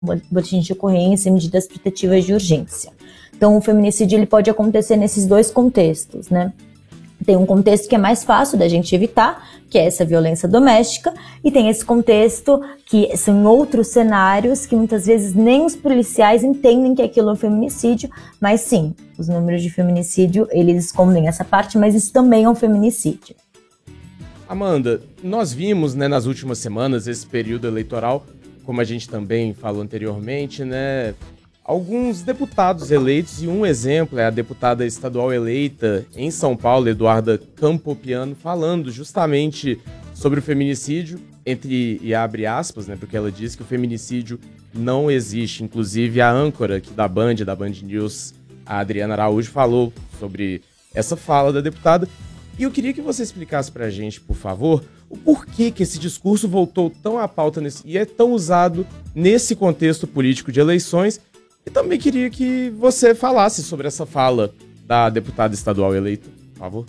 boletim de ocorrência e medidas protetivas de urgência. Então, o feminicídio ele pode acontecer nesses dois contextos, né? Tem um contexto que é mais fácil da gente evitar, que é essa violência doméstica, e tem esse contexto que são outros cenários que muitas vezes nem os policiais entendem que aquilo é um feminicídio, mas sim, os números de feminicídio, eles escondem essa parte, mas isso também é um feminicídio. Amanda, nós vimos, né, nas últimas semanas, esse período eleitoral, como a gente também falou anteriormente, né, alguns deputados eleitos, e um exemplo é a deputada estadual eleita em São Paulo, Eduarda Campopiano, falando justamente sobre o feminicídio, e abre aspas, né, porque ela diz que o feminicídio não existe. Inclusive a âncora aqui da Band News, a Adriana Araújo, falou sobre essa fala da deputada. E eu queria que você explicasse pra gente, por favor, o porquê que esse discurso voltou tão à pauta e é tão usado nesse contexto político de eleições. E também queria que você falasse sobre essa fala da deputada estadual eleita, por favor.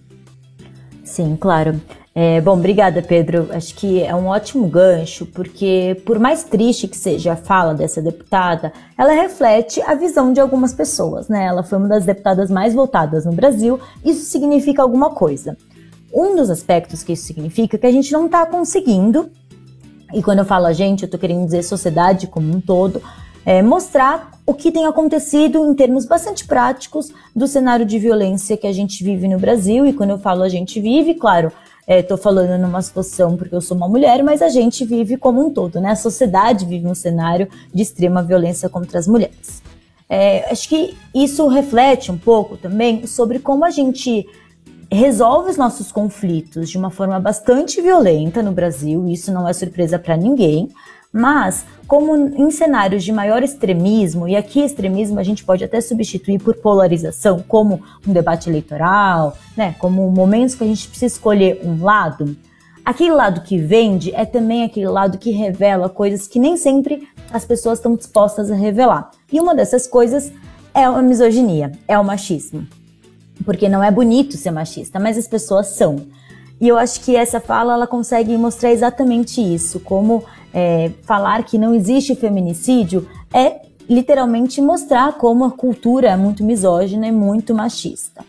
Sim, claro. Bom, obrigada, Pedro. Acho que é um ótimo gancho, porque por mais triste que seja a fala dessa deputada, ela reflete a visão de algumas pessoas, né? Ela foi uma das deputadas mais votadas no Brasil, isso significa alguma coisa. Um dos aspectos que isso significa é que a gente não está conseguindo, e quando eu falo a gente, eu estou querendo dizer sociedade como um todo, mostrar o que tem acontecido em termos bastante práticos do cenário de violência que a gente vive no Brasil. E quando eu falo a gente vive, claro, estou falando numa situação porque eu sou uma mulher, mas a gente vive como um todo, né? A sociedade vive um cenário de extrema violência contra as mulheres. Acho que isso reflete um pouco também sobre como a gente resolve os nossos conflitos de uma forma bastante violenta no Brasil. Isso não é surpresa para ninguém. Mas, como em cenários de maior extremismo, e aqui extremismo a gente pode até substituir por polarização, como um debate eleitoral, né, como momentos que a gente precisa escolher um lado, aquele lado que vende é também aquele lado que revela coisas que nem sempre as pessoas estão dispostas a revelar. E uma dessas coisas é a misoginia, é o machismo. Porque não é bonito ser machista, mas as pessoas são. E eu acho que essa fala ela consegue mostrar exatamente isso, como falar que não existe feminicídio é literalmente mostrar como a cultura é muito misógina e muito machista.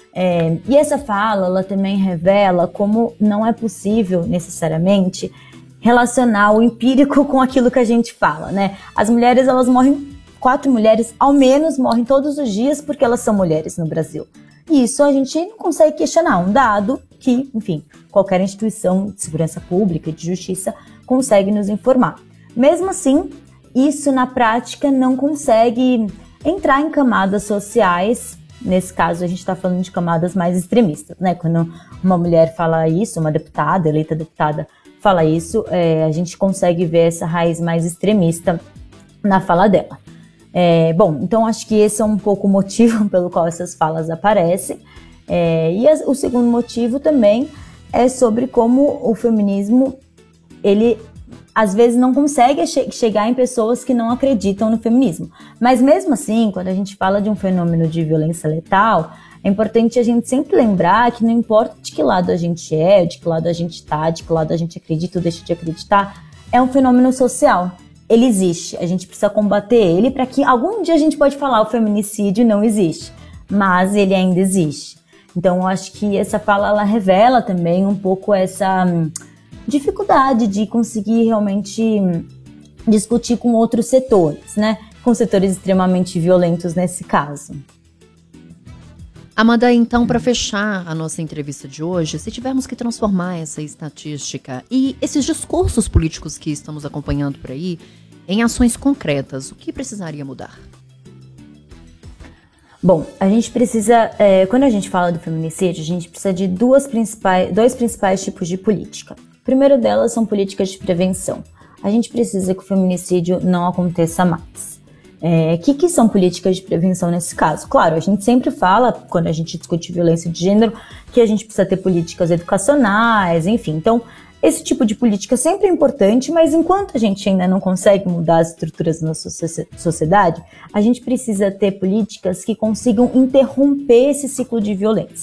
E essa fala ela também revela como não é possível necessariamente relacionar o empírico com aquilo que a gente fala, né? As mulheres elas morrem, 4 mulheres ao menos morrem todos os dias porque elas são mulheres no Brasil. E isso a gente não consegue questionar, um dado que, enfim, qualquer instituição de segurança pública e de justiça consegue nos informar. Mesmo assim, isso na prática não consegue entrar em camadas sociais. Nesse caso, a gente está falando de camadas mais extremistas, né? Quando uma mulher fala isso, uma deputada, eleita deputada, fala isso, a gente consegue ver essa raiz mais extremista na fala dela. Bom, então acho que esse é um pouco o motivo pelo qual essas falas aparecem. O segundo motivo também é sobre como o feminismo, ele às vezes não consegue chegar em pessoas que não acreditam no feminismo. Mas mesmo assim, quando a gente fala de um fenômeno de violência letal, é importante a gente sempre lembrar que não importa de que lado a gente de que lado a gente está, de que lado a gente acredita ou deixa de acreditar, é um fenômeno social. Ele existe, a gente precisa combater ele para que algum dia a gente pode falar o feminicídio não existe, mas ele ainda existe. Então eu acho que essa fala ela revela também um pouco essa dificuldade de conseguir realmente discutir com outros setores, né? Com setores extremamente violentos nesse caso. Amanda, então, para fechar a nossa entrevista de hoje, se tivermos que transformar essa estatística e esses discursos políticos que estamos acompanhando por aí em ações concretas, o que precisaria mudar? Bom, a gente precisa, quando a gente fala do feminicídio, a gente precisa de dois principais tipos de política. O primeiro delas são políticas de prevenção. A gente precisa que o feminicídio não aconteça mais. Que são políticas de prevenção nesse caso? Claro, a gente sempre fala, quando a gente discute violência de gênero, que a gente precisa ter políticas educacionais, enfim. Então, esse tipo de política sempre é importante, mas enquanto a gente ainda não consegue mudar as estruturas da nossa sociedade, a gente precisa ter políticas que consigam interromper esse ciclo de violência.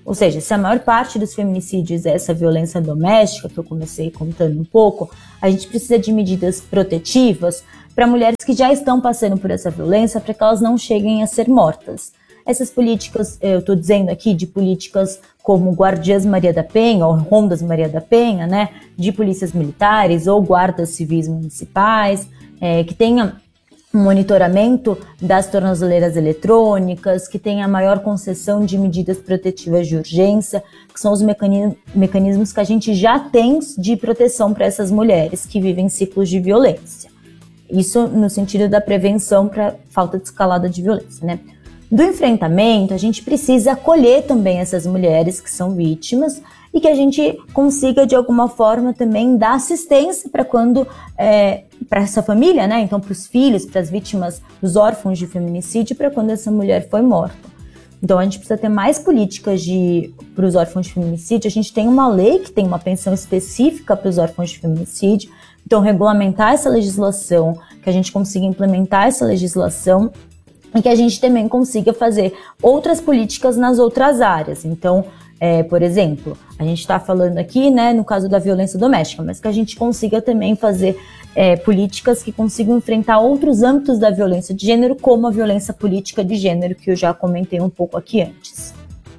Ou seja, se a maior parte dos feminicídios é essa violência doméstica, que eu comecei contando um pouco, a gente precisa de medidas protetivas para mulheres que já estão passando por essa violência, para que elas não cheguem a ser mortas. Essas políticas, eu estou dizendo aqui de políticas como Guardiãs Maria da Penha, ou Rondas Maria da Penha, né, de polícias militares ou guardas civis municipais, que tenha um monitoramento das tornozeleiras eletrônicas, que tenha maior concessão de medidas protetivas de urgência, que são os mecanismos que a gente já tem de proteção para essas mulheres que vivem ciclos de violência. Isso no sentido da prevenção para falta de escalada de violência, né? Do enfrentamento, a gente precisa acolher também essas mulheres que são vítimas e que a gente consiga, de alguma forma, também dar assistência para quando, para essa família, né? Então, para os filhos, para as vítimas, os órfãos de feminicídio, para quando essa mulher foi morta. Então, a gente precisa ter mais políticas para os órfãos de feminicídio. A gente tem uma lei que tem uma pensão específica para os órfãos de feminicídio. Então, regulamentar essa legislação, que a gente consiga implementar essa legislação e que a gente também consiga fazer outras políticas nas outras áreas. Então, por exemplo, a gente está falando aqui, né, no caso da violência doméstica, mas que a gente consiga também fazer políticas que consigam enfrentar outros âmbitos da violência de gênero, como a violência política de gênero, que eu já comentei um pouco aqui antes.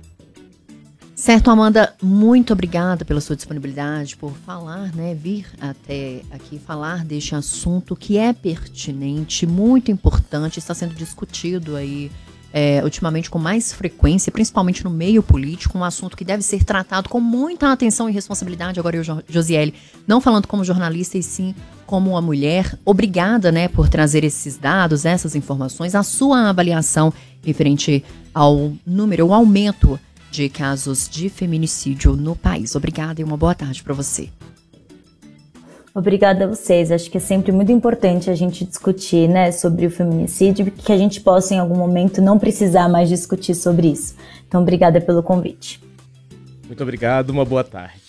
Certo, Amanda, muito obrigada pela sua disponibilidade, por falar, né, vir até aqui falar deste assunto que é pertinente, muito importante, está sendo discutido aí ultimamente com mais frequência, principalmente no meio político, um assunto que deve ser tratado com muita atenção e responsabilidade. Agora eu, Josiele, não falando como jornalista e sim como uma mulher. Obrigada, né, por trazer esses dados, essas informações, a sua avaliação referente ao número, o aumento de casos de feminicídio no país. Obrigada e uma boa tarde para você. Obrigada a vocês. Acho que é sempre muito importante a gente discutir, né, sobre o feminicídio, que a gente possa em algum momento não precisar mais discutir sobre isso. Então, obrigada pelo convite. Muito obrigado, uma boa tarde.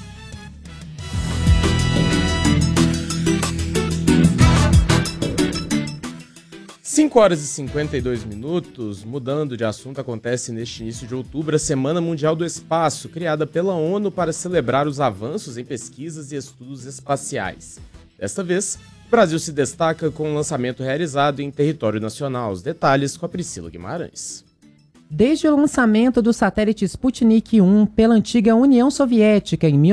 Cinco horas e 52 minutos, mudando de assunto, acontece neste início de outubro a Semana Mundial do Espaço, criada pela ONU para celebrar os avanços em pesquisas e estudos espaciais. Desta vez, o Brasil se destaca com um lançamento realizado em território nacional. Os detalhes com a Priscila Guimarães. Desde o lançamento do satélite Sputnik 1 pela antiga União Soviética em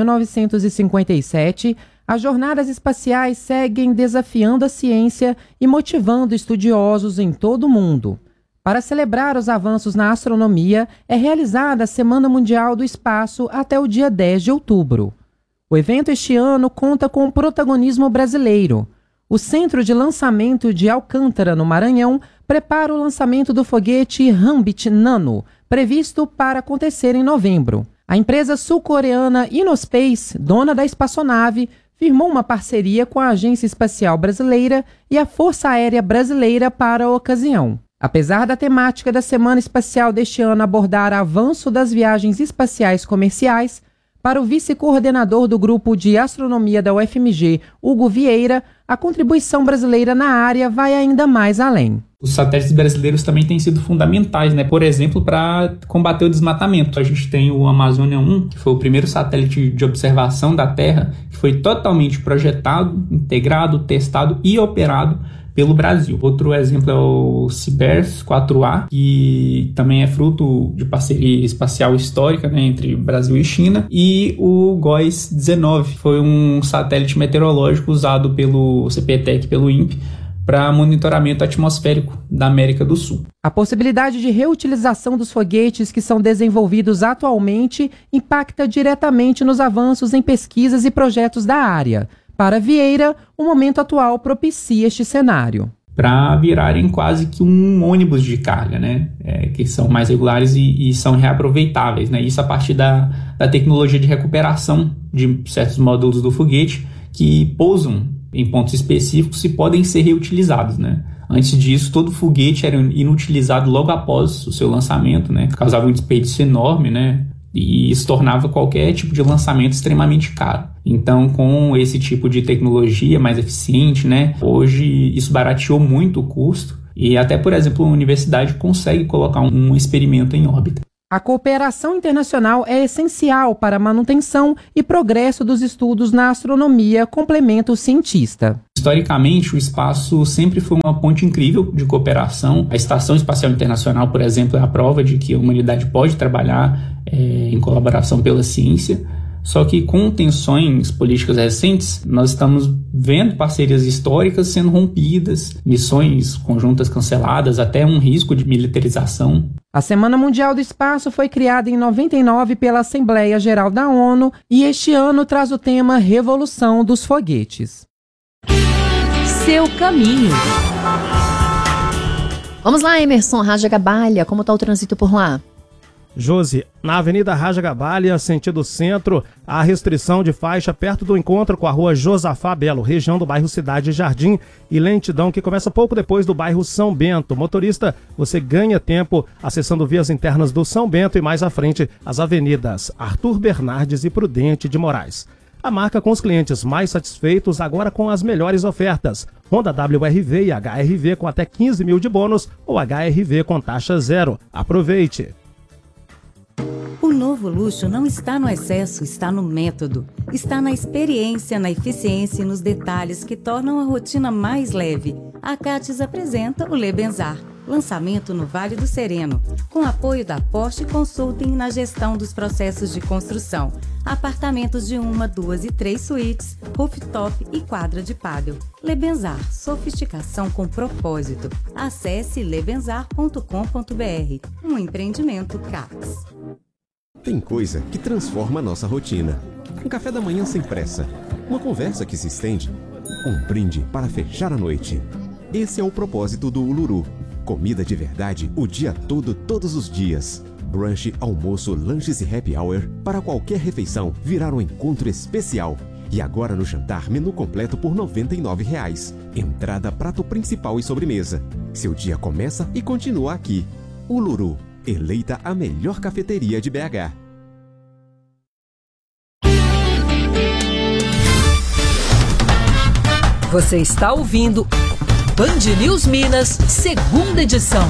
1957, as jornadas espaciais seguem desafiando a ciência e motivando estudiosos em todo o mundo. Para celebrar os avanços na astronomia, é realizada a Semana Mundial do Espaço até o dia 10 de outubro. O evento este ano conta com o protagonismo brasileiro. O Centro de Lançamento de Alcântara, no Maranhão, prepara o lançamento do foguete Rambit Nano, previsto para acontecer em novembro. A empresa sul-coreana Innospace, dona da espaçonave, firmou uma parceria com a Agência Espacial Brasileira e a Força Aérea Brasileira para a ocasião. Apesar da temática da Semana Espacial deste ano abordar avanço das viagens espaciais comerciais, para o vice-coordenador do Grupo de Astronomia da UFMG, Hugo Vieira, a contribuição brasileira na área vai ainda mais além. Os satélites brasileiros também têm sido fundamentais, né? Por exemplo, para combater o desmatamento. A gente tem o Amazônia 1, que foi o primeiro satélite de observação da Terra, que foi totalmente projetado, integrado, testado e operado pelo Brasil. Outro exemplo é o Cibers 4A, que também é fruto de parceria espacial histórica, né, entre Brasil e China, e o GOES 19, foi um satélite meteorológico usado pelo CPTEC e pelo INPE para monitoramento atmosférico da América do Sul. A possibilidade de reutilização dos foguetes que são desenvolvidos atualmente impacta diretamente nos avanços em pesquisas e projetos da área. Para Vieira, o momento atual propicia este cenário. Para virarem quase que um ônibus de carga, né? Que são mais regulares e são reaproveitáveis, né? Isso a partir da tecnologia de recuperação de certos módulos do foguete que pousam em pontos específicos e podem ser reutilizados, né? Antes disso, todo foguete era inutilizado logo após o seu lançamento, né? Causava um desperdício enorme, né? E isso tornava qualquer tipo de lançamento extremamente caro. Então, com esse tipo de tecnologia mais eficiente, né, hoje isso barateou muito o custo e até, por exemplo, a universidade consegue colocar um experimento em órbita. A cooperação internacional é essencial para a manutenção e progresso dos estudos na astronomia, complementa o cientista. Historicamente, o espaço sempre foi uma ponte incrível de cooperação. A Estação Espacial Internacional, por exemplo, é a prova de que a humanidade pode trabalhar em colaboração pela ciência. Só que com tensões políticas recentes, nós estamos vendo parcerias históricas sendo rompidas, missões conjuntas canceladas, até um risco de militarização. A Semana Mundial do Espaço foi criada em 99 pela Assembleia Geral da ONU e este ano traz o tema Revolução dos Foguetes. Seu caminho. Vamos lá, Emerson Raja Gabalha, como está o trânsito por lá? Josi, na Avenida Raja Gabalha, sentido centro, há restrição de faixa perto do encontro com a rua Josafá Belo, região do bairro Cidade Jardim, e lentidão que começa pouco depois do bairro São Bento. Motorista, você ganha tempo acessando vias internas do São Bento e mais à frente as avenidas Arthur Bernardes e Prudente de Moraes. A marca com os clientes mais satisfeitos agora com as melhores ofertas. Honda WRV e HRV com até 15 mil de bônus ou HRV com taxa zero. Aproveite! O novo luxo não está no excesso, está no método. Está na experiência, na eficiência e nos detalhes que tornam a rotina mais leve. A Cates apresenta o Lebenzar, lançamento no Vale do Sereno, com apoio da Porsche Consulting na gestão dos processos de construção. Apartamentos de 1, 2 e 3 suítes, rooftop e quadra de pádel. Lebenzar, sofisticação com propósito. Acesse lebenzar.com.br, um empreendimento Cates. Tem coisa que transforma a nossa rotina. Um café da manhã sem pressa, uma conversa que se estende, um brinde para fechar a noite. Esse é o propósito do Uluru. Comida de verdade o dia todo, todos os dias. Brunch, almoço, lanches e happy hour para qualquer refeição virar um encontro especial. E agora no jantar, menu completo por R$ 99,00. Entrada, prato principal e sobremesa. Seu dia começa e continua aqui. Uluru, eleita a melhor cafeteria de BH. Você está ouvindo Band News Minas, segunda edição.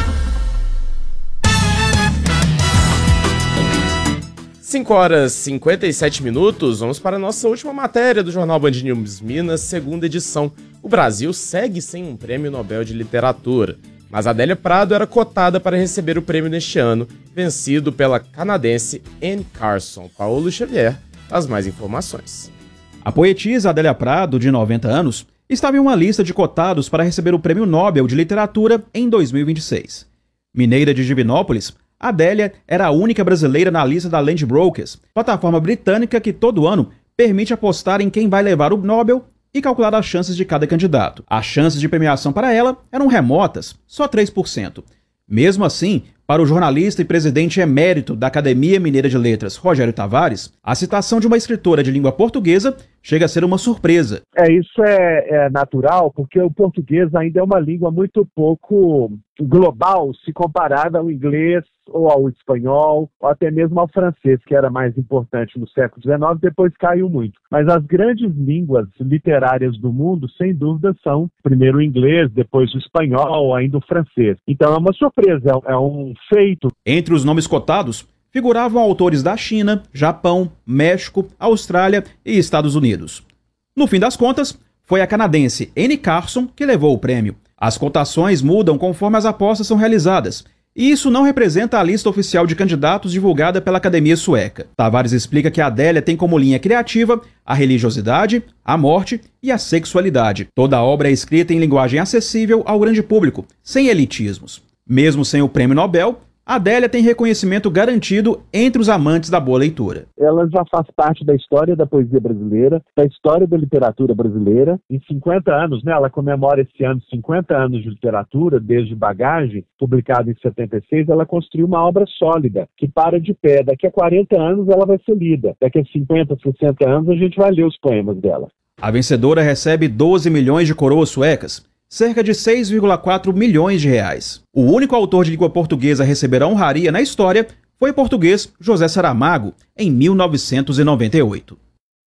5h57, vamos para a nossa última matéria do jornal Band News Minas, segunda edição. O Brasil segue sem um prêmio Nobel de Literatura, mas Adélia Prado era cotada para receber o prêmio neste ano, vencido pela canadense Anne Carson. Paulo Xavier, as mais informações. A poetisa Adélia Prado, de 90 anos, estava em uma lista de cotados para receber o prêmio Nobel de Literatura em 2026. Mineira de Divinópolis, Adélia era a única brasileira na lista da Land Brokers, plataforma britânica que todo ano permite apostar em quem vai levar o Nobel e calcular as chances de cada candidato. As chances de premiação para ela eram remotas, só 3%. Mesmo assim, para o jornalista e presidente emérito da Academia Mineira de Letras, Rogério Tavares, a citação de uma escritora de língua portuguesa chega a ser uma surpresa. Isso é natural, porque o português ainda é uma língua muito pouco global se comparada ao inglês ou ao espanhol, ou até mesmo ao francês, que era mais importante no século XIX, depois caiu muito. Mas as grandes línguas literárias do mundo, sem dúvida, são primeiro o inglês, depois o espanhol, ainda o francês. Então é uma surpresa, é um feito. Entre os nomes cotados, figuravam autores da China, Japão, México, Austrália e Estados Unidos. No fim das contas, foi a canadense Anne Carson que levou o prêmio. As cotações mudam conforme as apostas são realizadas, e isso não representa a lista oficial de candidatos divulgada pela Academia Sueca. Tavares explica que a Adélia tem como linha criativa a religiosidade, a morte e a sexualidade. Toda a obra é escrita em linguagem acessível ao grande público, sem elitismos. Mesmo sem o prêmio Nobel, Adélia tem reconhecimento garantido entre os amantes da boa leitura. Ela já faz parte da história da poesia brasileira, da história da literatura brasileira. Em 50 anos, ela comemora esse ano 50 anos de literatura, desde Bagagem, publicado em 76, ela construiu uma obra sólida, que para de pé. Daqui a 40 anos ela vai ser lida. Daqui a 50, 60 anos a gente vai ler os poemas dela. A vencedora recebe 12 milhões de coroas suecas, cerca de 6,4 milhões de reais. O único autor de língua portuguesa a receber a honraria na história foi o português José Saramago, em 1998.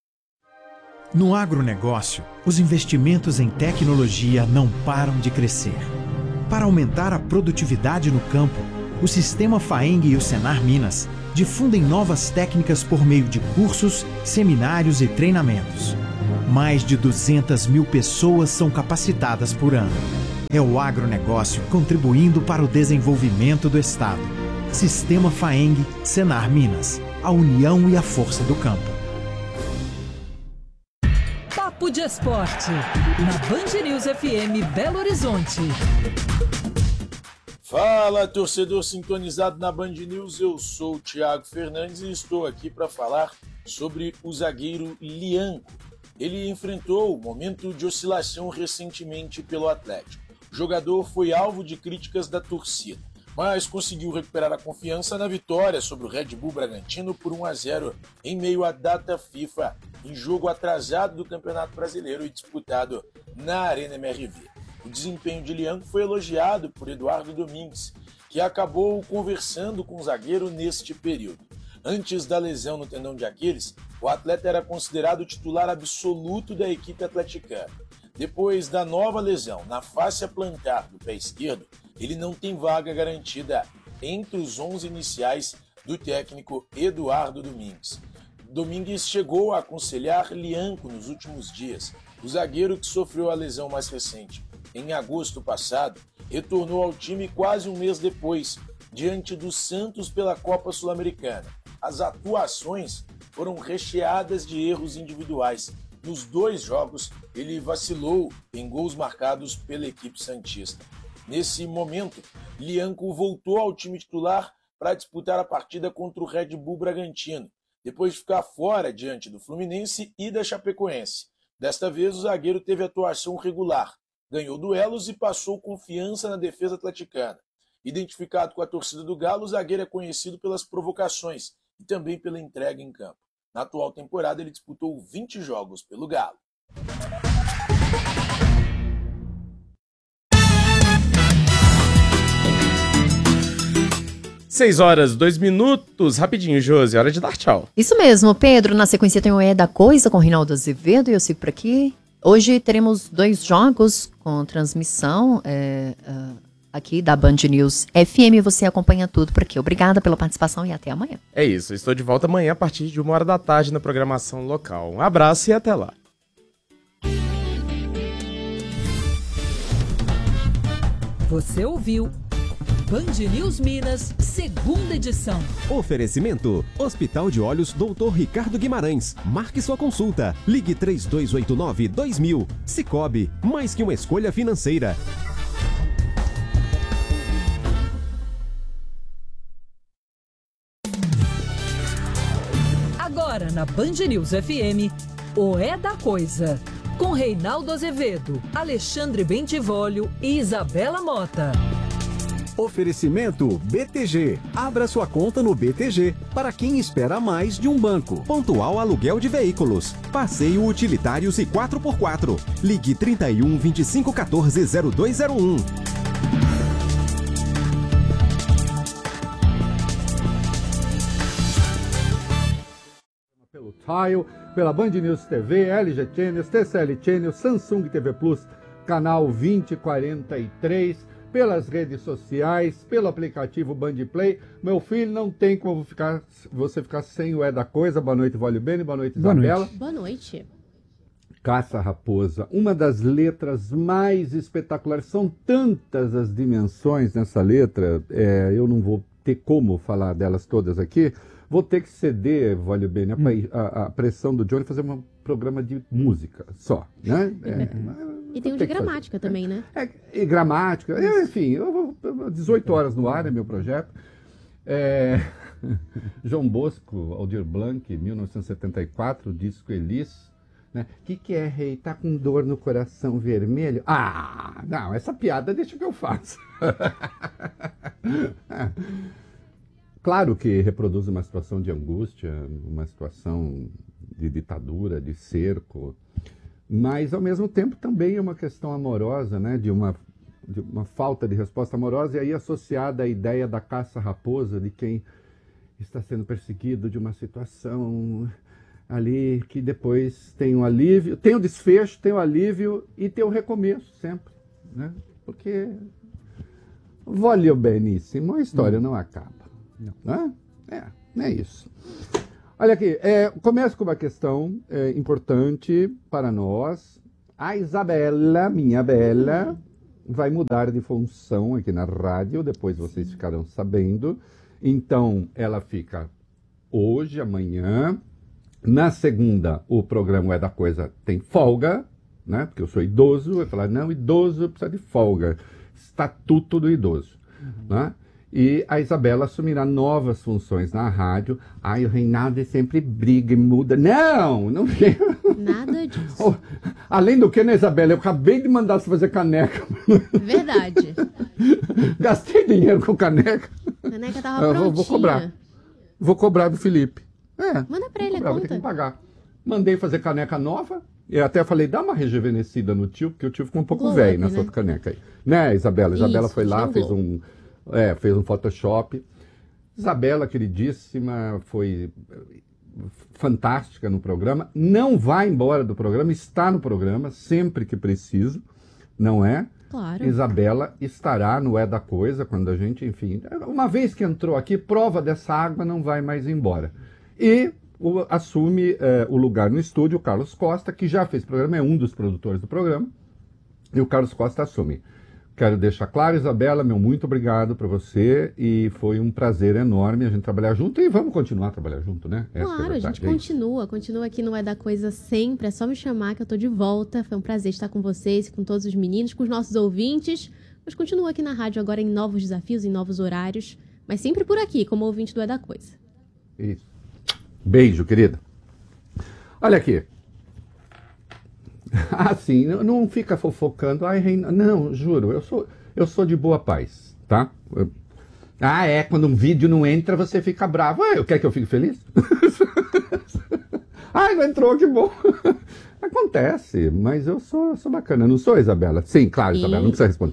No agronegócio, os investimentos em tecnologia não param de crescer. Para aumentar a produtividade no campo, o Sistema FAENG e o Senar Minas difundem novas técnicas por meio de cursos, seminários e treinamentos. Mais de 200 mil pessoas são capacitadas por ano. É o agronegócio contribuindo para o desenvolvimento do Estado. Sistema FAENG, Senar Minas. A união e a força do campo. Papo de Esporte, na Band News FM Belo Horizonte. Fala, torcedor sintonizado na Band News, eu sou o Thiago Fernandes e estou aqui para falar sobre o zagueiro Lianco. Ele enfrentou um momento de oscilação recentemente pelo Atlético. O jogador foi alvo de críticas da torcida, mas conseguiu recuperar a confiança na vitória sobre o Red Bull Bragantino por 1-0 em meio à data FIFA, em jogo atrasado do Campeonato Brasileiro e disputado na Arena MRV. O desempenho de Lianco foi elogiado por Eduardo Domingues, que acabou conversando com o zagueiro neste período. Antes da lesão no tendão de Aquiles, o atleta era considerado o titular absoluto da equipe atleticana. Depois da nova lesão na fáscia plantar do pé esquerdo, ele não tem vaga garantida entre os 11 iniciais do técnico Eduardo Domingues. Domingues chegou a aconselhar Lianco nos últimos dias. O zagueiro, que sofreu a lesão mais recente em agosto passado, retornou ao time quase um mês depois, diante do Santos pela Copa Sul-Americana. As atuações foram recheadas de erros individuais. Nos 2 jogos, ele vacilou em gols marcados pela equipe santista. Nesse momento, Lianco voltou ao time titular para disputar a partida contra o Red Bull Bragantino, depois de ficar fora diante do Fluminense e da Chapecoense. Desta vez, o zagueiro teve atuação regular, ganhou duelos e passou confiança na defesa atleticana. Identificado com a torcida do Galo, o zagueiro é conhecido pelas provocações e também pela entrega em campo. Na atual temporada, ele disputou 20 jogos pelo Galo. 6h02, rapidinho, Josi, hora de dar tchau. Isso mesmo, Pedro. Na sequência tem o É da Coisa com Reinaldo Azevedo e eu sigo por aqui. Hoje teremos 2 jogos com transmissão aqui da Band News FM. Você acompanha tudo por aqui. Obrigada pela participação e até amanhã. É isso, estou de volta amanhã a partir de 13h na programação local. Um abraço e até lá. Você ouviu Band News Minas, segunda edição. Oferecimento: Hospital de Olhos Dr. Ricardo Guimarães. Marque sua consulta. Ligue 3289-2000. Sicoob, mais que uma escolha financeira. Agora na Band News FM, o É da Coisa. Com Reinaldo Azevedo, Alexandre Bentivolio e Isabela Mota. Oferecimento BTG. Abra sua conta no BTG para quem espera mais de um banco. Pontual Aluguel de Veículos. Passeio Utilitários e 4x4. Ligue 31 25 14 0201. Pelo Tile, pela Band News TV, LG Channels, TCL Channels, Samsung TV Plus, canal 2043, pelas redes sociais, pelo aplicativo Bandplay. Meu filho, não tem como você ficar sem o É da Coisa. Boa noite, Vólio Bene. Boa noite, Isabela. Boa noite. Caça Raposa, uma das letras mais espetaculares. São tantas as dimensões nessa letra, eu não vou ter como falar delas todas aqui. Vou ter que ceder, Vólio Bene, a pressão do Johnny, fazer um programa de música só, né? E tem um de gramática também, né? E gramática, enfim, 18 horas no ar é meu projeto. João Bosco, Aldir Blanc, 1974, disco Elis. Né? Que é, rei? Tá com dor no coração vermelho? Ah, não, essa piada deixa que eu faço. Claro que reproduz uma situação de angústia, uma situação de ditadura, de cerco, mas ao mesmo tempo também é uma questão amorosa, né? de uma falta de resposta amorosa, e aí associada à ideia da caça-raposa, de quem está sendo perseguido, de uma situação ali que depois tem um alívio, tem o desfecho, tem o alívio e tem o recomeço sempre, né? Porque Voglio benissimo, a história não acaba. Não é? É isso. Olha aqui, começo com uma questão importante para nós. A Isabela, minha bela, vai mudar de função aqui na rádio, depois vocês ficarão sabendo. Então, ela fica hoje, amanhã. Na segunda, o programa É da Coisa tem folga, né? Porque eu sou idoso. Eu falo, não, idoso precisa de folga. Estatuto do idoso. Né? E a Isabela assumirá novas funções na rádio. Ai, o Reinaldo sempre briga e muda. Não! Nada disso. Além do que, né, Isabela? Eu acabei de mandar você fazer caneca. Verdade. Gastei dinheiro com caneca. A caneca tava prontinha. Vou cobrar. Vou cobrar do Felipe. Manda pra ele a conta. Vou ter que pagar. Mandei fazer caneca nova. E até falei, dá uma rejuvenescida no tio, porque o tio ficou um pouco velho nessa outra caneca aí. Né, Isabela? Isabela foi lá, fez um Photoshop. Isabela, queridíssima, foi fantástica no programa. Não vai embora do programa, está no programa, sempre que preciso, não é? Claro. Isabela estará no É da Coisa, quando a gente, enfim... Uma vez que entrou aqui, prova dessa água, não vai mais embora. E assume o lugar no estúdio o Carlos Costa, que já fez programa, é um dos produtores do programa, e o Carlos Costa assume. Quero deixar claro, Isabela, meu muito obrigado para você, e foi um prazer enorme a gente trabalhar junto, e vamos continuar a trabalhar junto, né? Claro, a gente continua aqui no É da Coisa sempre, é só me chamar que eu tô de volta, foi um prazer estar com vocês, com todos os meninos, com os nossos ouvintes, mas continua aqui na rádio agora em novos desafios, em novos horários, mas sempre por aqui, como ouvinte do É da Coisa. Isso. Beijo, querida. Olha aqui. Assim, não fica fofocando. Ai, Reina, não, juro, eu sou de boa paz, tá? Quando um vídeo não entra, você fica bravo. Quer que eu fique feliz? Não entrou, que bom. Acontece, mas eu sou bacana, não sou, Isabela? Sim, claro, Isabela, não precisa responder.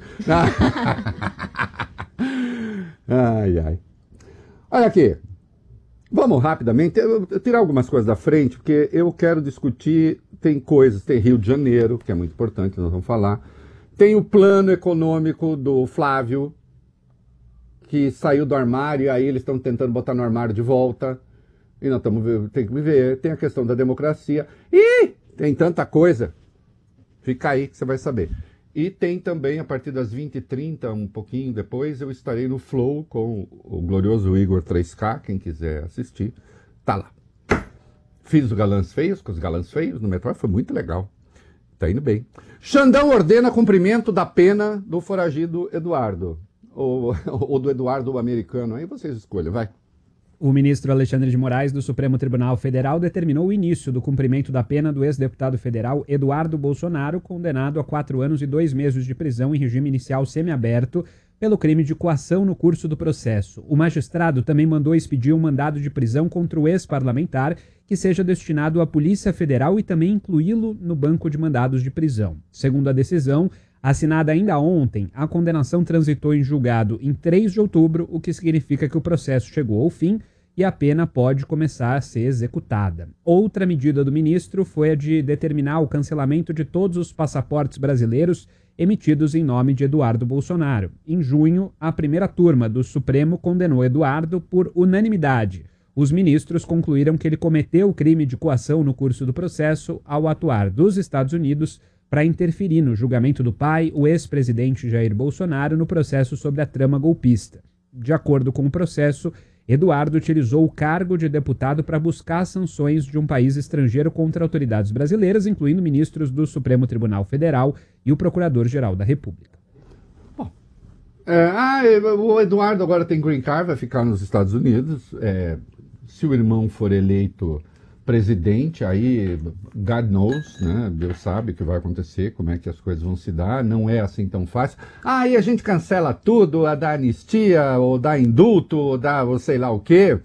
Ai. Olha aqui. Vamos rapidamente, tirar algumas coisas da frente, porque eu quero discutir, tem Rio de Janeiro, que é muito importante, nós vamos falar. Tem o plano econômico do Flávio, que saiu do armário, e aí eles estão tentando botar no armário de volta. E nós tem que viver. Tem a questão da democracia. E tem tanta coisa. Fica aí que você vai saber. E tem também, a partir das 20h30, um pouquinho depois, eu estarei no Flow com o glorioso Igor 3K, quem quiser assistir. Tá lá. Fiz os galãs feios, com os galãs feios no metrô, foi muito legal. Tá indo bem. Xandão ordena cumprimento da pena do foragido Eduardo. Ou do Eduardo americano, aí vocês escolhem, vai. O ministro Alexandre de Moraes, do Supremo Tribunal Federal, determinou o início do cumprimento da pena do ex-deputado federal Eduardo Bolsonaro, condenado a 4 anos e 2 meses de prisão em regime inicial semiaberto pelo crime de coação no curso do processo. O magistrado também mandou expedir um mandado de prisão contra o ex-parlamentar, que seja destinado à Polícia Federal e também incluí-lo no banco de mandados de prisão. Segundo a decisão, assinada ainda ontem, a condenação transitou em julgado em 3 de outubro, o que significa que o processo chegou ao fim e a pena pode começar a ser executada. Outra medida do ministro foi a de determinar o cancelamento de todos os passaportes brasileiros emitidos em nome de Eduardo Bolsonaro. Em junho, a primeira turma do Supremo condenou Eduardo por unanimidade. Os ministros concluíram que ele cometeu o crime de coação no curso do processo ao atuar dos Estados Unidos para interferir no julgamento do pai, o ex-presidente Jair Bolsonaro, no processo sobre a trama golpista. De acordo com o processo, Eduardo utilizou o cargo de deputado para buscar sanções de um país estrangeiro contra autoridades brasileiras, incluindo ministros do Supremo Tribunal Federal e o Procurador-Geral da República. Bom, o Eduardo agora tem green card, vai ficar nos Estados Unidos. Se o irmão for eleito presidente, aí God knows, né? Deus sabe o que vai acontecer, como é que as coisas vão se dar, não é assim tão fácil. Aí a gente cancela tudo, a da anistia, ou da indulto, ou da sei lá o quê.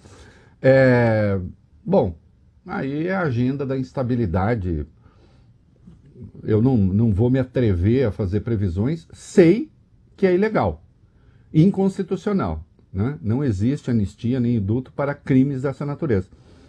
Bom, aí é a agenda da instabilidade. Eu não vou me atrever a fazer previsões, sei que é ilegal, inconstitucional, né? Não existe anistia nem indulto para crimes dessa natureza.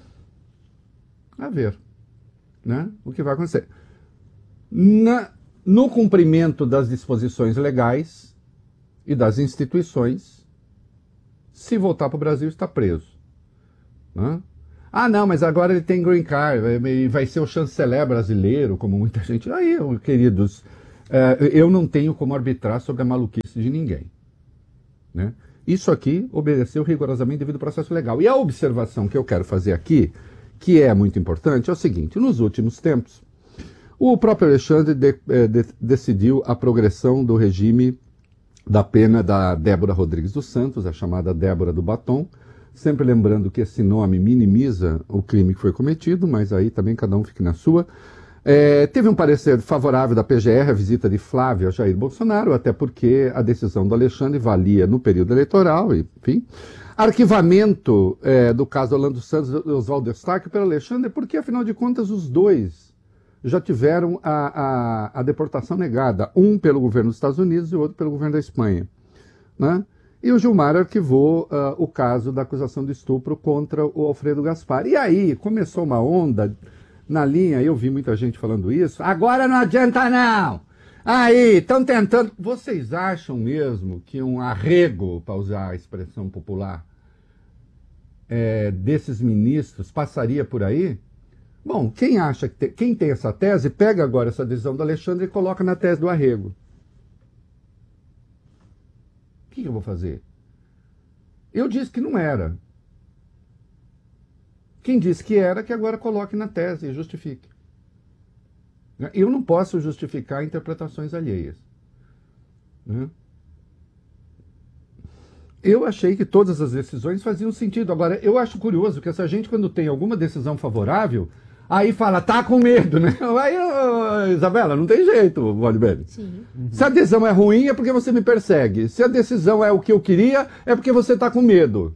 A ver, né? O que vai acontecer. No cumprimento das disposições legais, e das instituições, se voltar para o Brasil, está preso. Né? Ah, não, mas agora ele tem green card, vai ser o chanceler brasileiro, como muita gente... Aí, queridos, eu não tenho como arbitrar sobre a maluquice de ninguém. Né? Isso aqui obedeceu rigorosamente devido ao processo legal. E a observação que eu quero fazer aqui, que é muito importante, é o seguinte: nos últimos tempos, o próprio Alexandre decidiu a progressão do regime da pena da Débora Rodrigues dos Santos, a chamada Débora do Batom, sempre lembrando que esse nome minimiza o crime que foi cometido, mas aí também cada um fique na sua. Teve um parecer favorável da PGR à visita de Flávio a Jair Bolsonaro, até porque a decisão do Alexandre valia no período eleitoral, enfim. Arquivamento do caso Orlando Santos e Oswaldo Eustáquio pelo Alexandre, porque afinal de contas os dois já tiveram a deportação negada, um pelo governo dos Estados Unidos e o outro pelo governo da Espanha. Né? E o Gilmar arquivou o caso da acusação de estupro contra o Alfredo Gaspar. E aí começou uma onda na linha, eu vi muita gente falando isso, agora não adianta não! Aí, estão tentando... Vocês acham mesmo que um arrego, para usar a expressão popular, desses ministros passaria por aí? Bom, quem acha que quem tem essa tese, pega agora essa decisão do Alexandre e coloca na tese do arrego. O que eu vou fazer? Eu disse que não era. Quem disse que era, que agora coloque na tese e justifique. Eu não posso justificar interpretações alheias. Eu achei que todas as decisões faziam sentido. Agora, eu acho curioso que essa gente, quando tem alguma decisão favorável, aí fala, tá com medo, né? Aí, Isabela, não tem jeito, Valdebelli. Se a decisão é ruim, é porque você me persegue. Se a decisão é o que eu queria, é porque você tá com medo.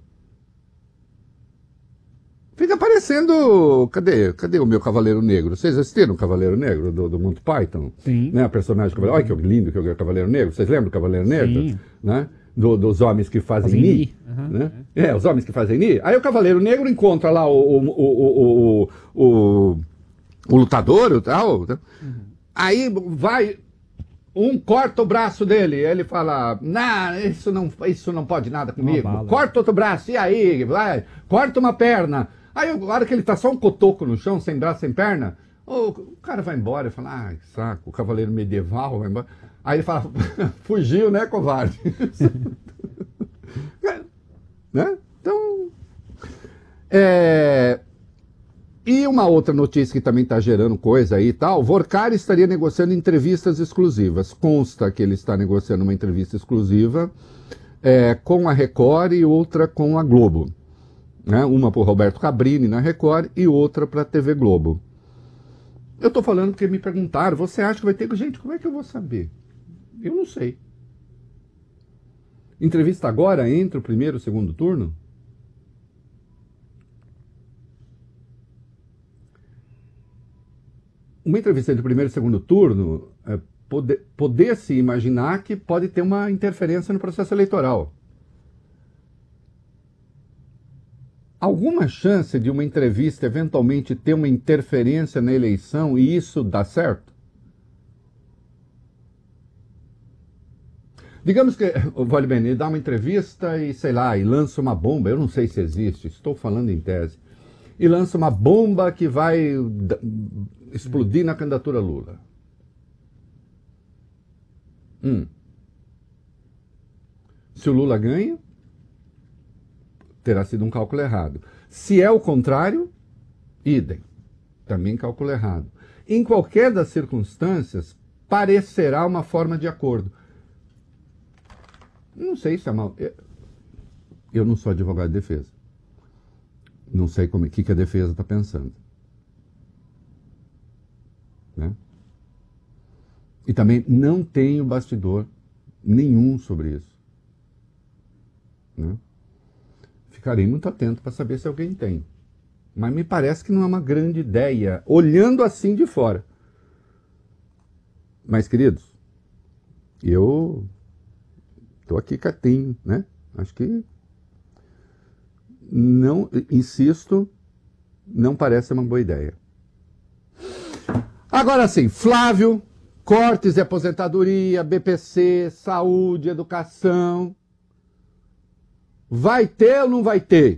Fica parecendo... Cadê o meu Cavaleiro Negro? Vocês assistiram o Cavaleiro Negro do Monty Python? Sim. Né? A personagem... Olha que lindo que é o Cavaleiro Negro. Vocês lembram do Cavaleiro Negro? Sim. Né? Dos homens que fazem ni. Né? Os homens que fazem ni. Aí o Cavaleiro Negro encontra lá o lutador e tal. Aí vai... corta o braço dele, ele fala, isso não pode nada comigo. Corta outro braço, e aí? Vai, corta uma perna. Aí, a hora que ele tá só um cotoco no chão, sem braço, sem perna, o cara vai embora e fala, que saco, o cavaleiro medieval vai embora. Aí ele fala, fugiu, né, covarde? Né? Então... E uma outra notícia que também está gerando coisa aí e tal, Vorkari estaria negociando entrevistas exclusivas. Consta que ele está negociando uma entrevista exclusiva com a Record e outra com a Globo. Né? Uma para o Roberto Cabrini na Record e outra para a TV Globo. Eu estou falando porque me perguntaram, você acha que vai ter... Gente, como é que eu vou saber? Eu não sei. Entrevista agora entre o primeiro e o segundo turno? Uma entrevista entre o primeiro e o segundo turno, poder-se imaginar que pode ter uma interferência no processo eleitoral. Alguma chance de uma entrevista eventualmente ter uma interferência na eleição e isso dá certo? Digamos que o Valdebelli dá uma entrevista e, sei lá, e lança uma bomba, eu não sei se existe, estou falando em tese, e lança uma bomba que vai explodir na candidatura Lula. Se o Lula ganha, terá sido um cálculo errado. Se é o contrário, idem. Também cálculo errado. Em qualquer das circunstâncias, parecerá uma forma de acordo. Não sei se é mal. Eu não sou advogado de defesa. Não sei o que a defesa está pensando. Né? E também não tenho bastidor nenhum sobre isso. Né? Ficarei muito atento para saber se alguém tem. Mas me parece que não é uma grande ideia, olhando assim de fora. Mas, queridos, eu estou aqui quietinho, né? Acho que não, insisto, não parece uma boa ideia. Agora sim, Flávio Cortes de aposentadoria, BPC, saúde, educação. Vai ter ou não vai ter?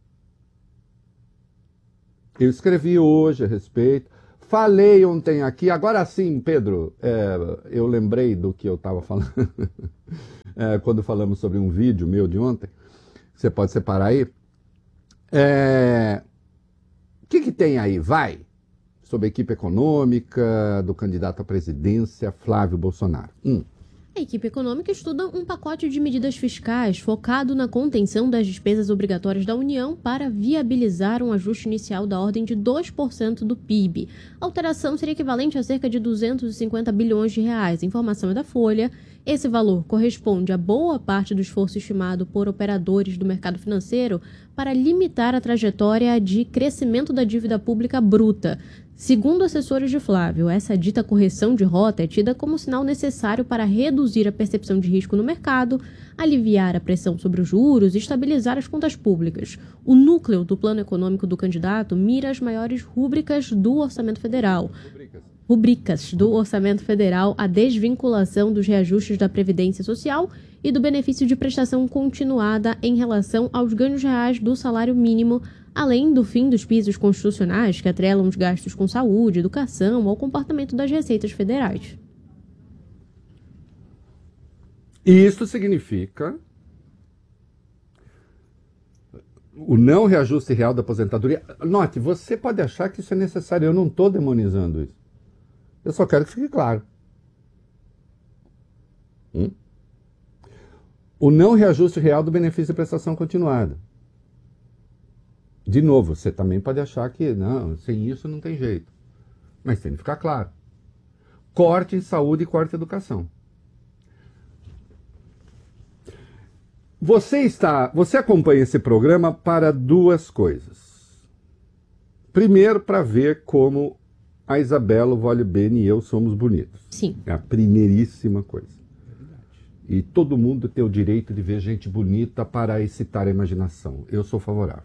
Eu escrevi hoje a respeito. Falei ontem aqui. Agora sim, Pedro, eu lembrei do que eu estava falando quando falamos sobre um vídeo meu de ontem. Você pode separar aí. O que tem aí? Vai. Sobre a equipe econômica do candidato à presidência, Flávio Bolsonaro. A equipe econômica estuda um pacote de medidas fiscais focado na contenção das despesas obrigatórias da União para viabilizar um ajuste inicial da ordem de 2% do PIB. A alteração seria equivalente a cerca de 250 bilhões de reais. A informação é da Folha. Esse valor corresponde a boa parte do esforço estimado por operadores do mercado financeiro para limitar a trajetória de crescimento da dívida pública bruta. Segundo assessores de Flávio, essa dita correção de rota é tida como sinal necessário para reduzir a percepção de risco no mercado, aliviar a pressão sobre os juros e estabilizar as contas públicas. O núcleo do plano econômico do candidato mira as maiores rubricas do orçamento federal. A desvinculação dos reajustes da Previdência Social e do benefício de prestação continuada em relação aos ganhos reais do salário mínimo, além do fim dos pisos constitucionais que atrelam os gastos com saúde, educação ao comportamento das receitas federais. Isso significa o não reajuste real da aposentadoria. Note, você pode achar que isso é necessário, eu não estou demonizando isso. Eu só quero que fique claro. O não reajuste real do benefício de prestação continuada. De novo, você também pode achar que não, sem isso não tem jeito. Mas tem que ficar claro. Corte em saúde e corte em educação. Você acompanha esse programa para duas coisas. Primeiro, para ver como a Isabela, o Vole Bene e eu somos bonitos. Sim. É a primeiríssima coisa. E todo mundo tem o direito de ver gente bonita para excitar a imaginação. Eu sou favorável.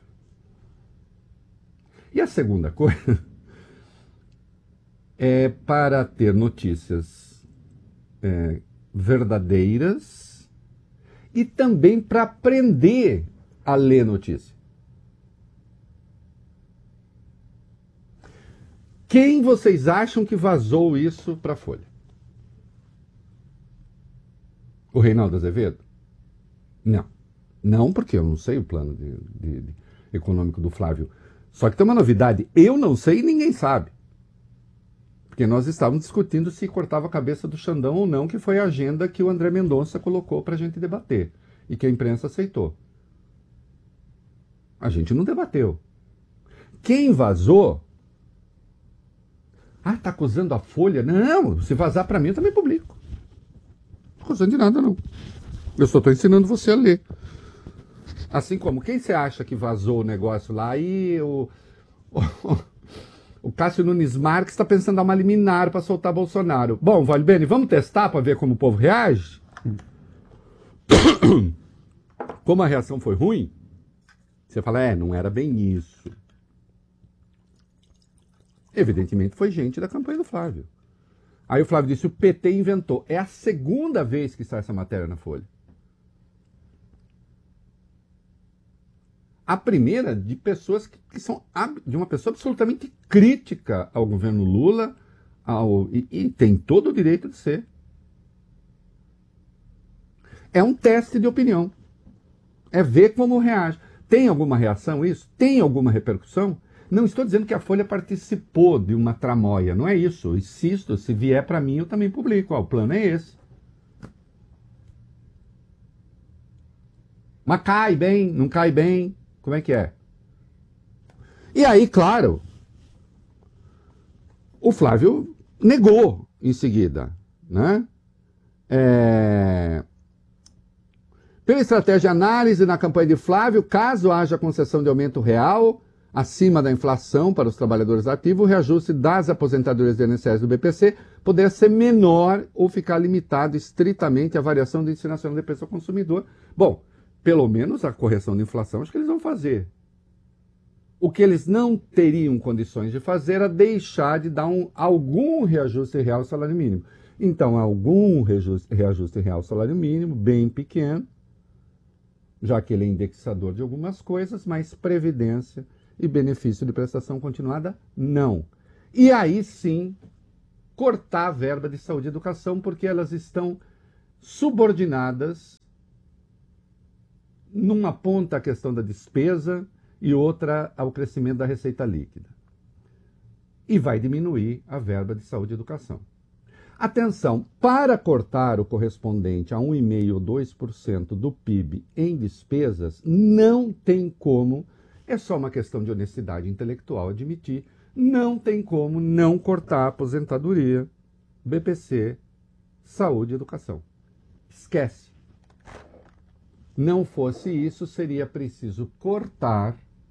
E a segunda coisa é para ter notícias verdadeiras e também para aprender a ler notícia. Quem vocês acham que vazou isso para a Folha? O Reinaldo Azevedo? Não. Não, porque eu não sei o plano econômico do Flávio. Só que tem uma novidade. Eu não sei e ninguém sabe. Porque nós estávamos discutindo se cortava a cabeça do Xandão ou não, que foi a agenda que o André Mendonça colocou para a gente debater. E que a imprensa aceitou. A gente não debateu. Quem vazou... tá acusando a Folha? Não, se vazar para mim eu também publico. Não tô acusando de nada, não. Eu só estou ensinando você a ler. Assim como, quem você acha que vazou o negócio lá e o Cássio Nunes Marques está pensando em dar uma liminar para soltar Bolsonaro. Bom, Vole Bene, vamos testar para ver como o povo reage? Como a reação foi ruim, você fala, não era bem isso. Evidentemente foi gente da campanha do Flávio. Aí o Flávio disse, o PT inventou. É a segunda vez que está essa matéria na Folha. A primeira de pessoas que são de uma pessoa absolutamente crítica ao governo Lula e tem todo o direito de ser. É um teste de opinião. É ver como reage. Tem alguma reação isso? Tem alguma repercussão? Não estou dizendo que a Folha participou de uma tramóia, não é isso. Eu insisto, se vier para mim eu também publico. O plano é esse. Mas cai bem, não cai bem, como é que é? E aí, claro, o Flávio negou em seguida, né? Pela estratégia de análise na campanha de Flávio, caso haja concessão de aumento real acima da inflação para os trabalhadores ativos, o reajuste das aposentadorias do INSS e do BPC poderá ser menor ou ficar limitado estritamente à variação do Índice Nacional de Preço ao Consumidor. Bom, pelo menos a correção da inflação acho que eles vão fazer. O que eles não teriam condições de fazer era deixar de dar algum reajuste real ao salário mínimo. Então, algum reajuste real salário mínimo, bem pequeno, já que ele é indexador de algumas coisas, mas previdência e benefício de prestação continuada, não. E aí sim, cortar a verba de saúde e educação, porque elas estão subordinadas, numa ponta a questão da despesa e outra ao crescimento da receita líquida. E vai diminuir a verba de saúde e educação. Atenção, para cortar o correspondente a 1,5% ou 2% do PIB em despesas, não tem como, é só uma questão de honestidade intelectual admitir, não tem como não cortar a aposentadoria, BPC, saúde e educação. Esquece. Não fosse isso, seria preciso cortar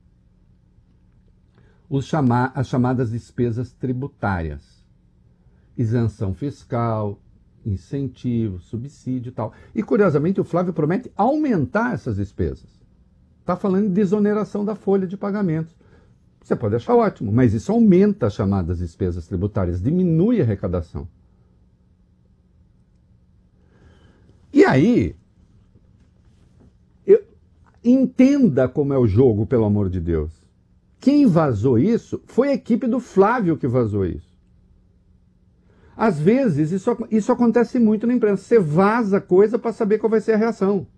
as chamadas despesas tributárias. Isenção fiscal, incentivo, subsídio e tal. E, curiosamente, o Flávio promete aumentar essas despesas. Está falando de desoneração da folha de pagamentos. Você pode achar ótimo, mas isso aumenta as chamadas despesas tributárias, diminui a arrecadação. E aí, entenda como é o jogo, pelo amor de Deus. Quem vazou isso foi a equipe do Flávio que vazou isso. Às vezes, isso acontece muito na imprensa. Você vaza coisa para saber qual vai ser a reação.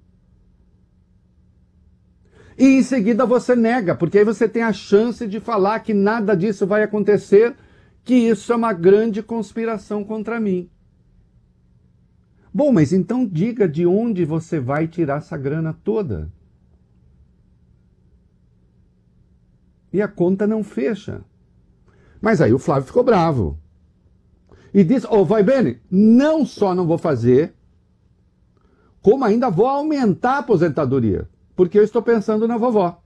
E em seguida você nega, porque aí você tem a chance de falar que nada disso vai acontecer, que isso é uma grande conspiração contra mim. Bom, mas então diga de onde você vai tirar essa grana toda. E a conta não fecha. Mas aí o Flávio ficou bravo. E disse, vai bene, não só não vou fazer, como ainda vou aumentar a aposentadoria, porque eu estou pensando na vovó.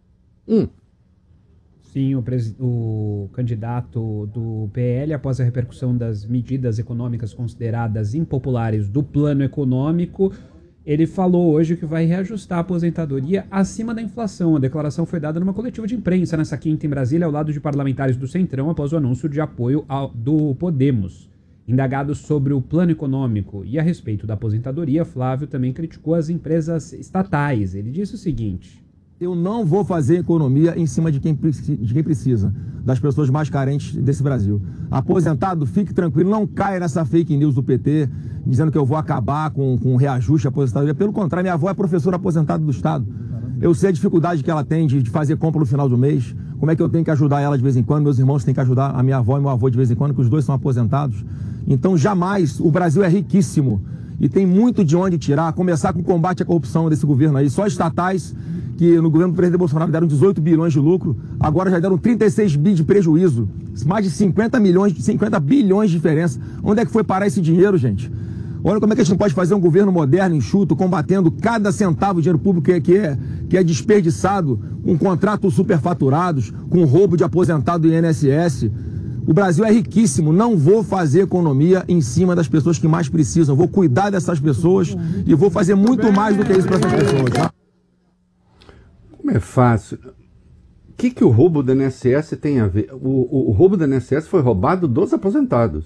Sim, o candidato do PL, após a repercussão das medidas econômicas consideradas impopulares do plano econômico, ele falou hoje que vai reajustar a aposentadoria acima da inflação. A declaração foi dada numa coletiva de imprensa nessa quinta em Brasília, ao lado de parlamentares do Centrão, após o anúncio de apoio do Podemos. Indagado sobre o plano econômico e a respeito da aposentadoria, Flávio também criticou as empresas estatais. Ele disse o seguinte: eu não vou fazer economia em cima de quem precisa, das pessoas mais carentes desse Brasil. Aposentado, fique tranquilo, não caia nessa fake news do PT, dizendo que eu vou acabar com o reajuste da aposentadoria. Pelo contrário, minha avó é professora aposentada do Estado. Eu sei a dificuldade que ela tem de fazer compra no final do mês, como é que eu tenho que ajudar ela de vez em quando, meus irmãos têm que ajudar a minha avó e meu avô de vez em quando, que os dois são aposentados. Então, jamais, o Brasil é riquíssimo e tem muito de onde tirar, a começar com o combate à corrupção desse governo aí. Só estatais, que no governo do presidente Bolsonaro deram 18 bilhões de lucro, agora já deram 36 bi de prejuízo, mais de 50 bilhões de diferença. Onde é que foi parar esse dinheiro, gente? Olha como é que a gente pode fazer um governo moderno, enxuto, combatendo cada centavo de dinheiro público que é desperdiçado, com contratos superfaturados, com roubo de aposentado do INSS. O Brasil é riquíssimo, não vou fazer economia em cima das pessoas que mais precisam. Vou cuidar dessas pessoas e vou fazer muito mais do que isso para essas pessoas. Tá? Como é fácil. O que o roubo do INSS tem a ver? O roubo do INSS foi roubado dos aposentados.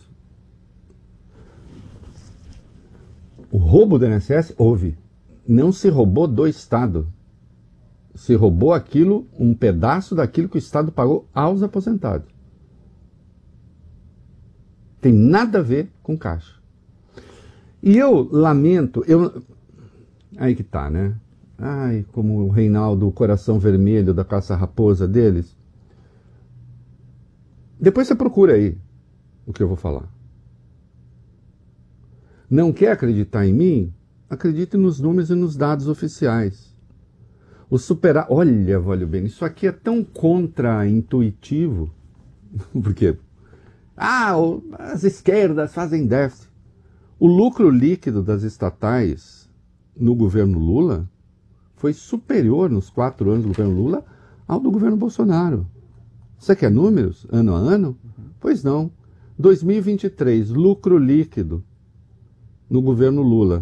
O roubo do INSS houve. Não se roubou do Estado. Se roubou aquilo, um pedaço daquilo que o Estado pagou aos aposentados. Tem nada a ver com Caixa. E eu lamento, aí que tá, né? Ai, como o Reinaldo, o coração vermelho da caça-raposa deles. Depois você procura aí o que eu vou falar. Não quer acreditar em mim? Acredite nos números e nos dados oficiais. Olha, Vólio Bene, isso aqui é tão contra-intuitivo. Porque as esquerdas fazem déficit. O lucro líquido das estatais no governo Lula foi superior nos 4 anos do governo Lula ao do governo Bolsonaro. Você quer números ano a ano? Pois não. 2023, lucro líquido no governo Lula,